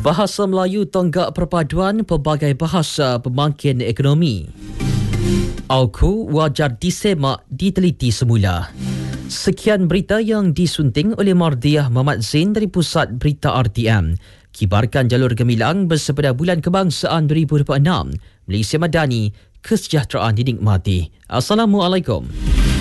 Bahasa Melayu tonggak perpaduan pelbagai bahasa pembangkit ekonomi. Auku wajar disemak diteliti semula. Sekian berita yang disunting oleh Mardiah Muhammad Zain dari Pusat Berita RTM. Kibarkan jalur gemilang bersepeda Bulan Kebangsaan 2026. Malaysia Madani, kesejahteraan dinikmati. Assalamualaikum.